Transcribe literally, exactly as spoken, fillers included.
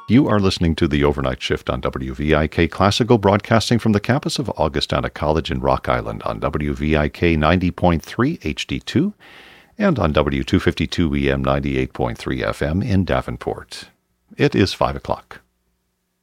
You are listening to the Overnight Shift on W V I K Classical, broadcasting from the campus of Augustana College in Rock Island on W V I K ninety point three H D two and on W two fifty-two E M ninety-eight point three F M in Davenport. It is five o'clock.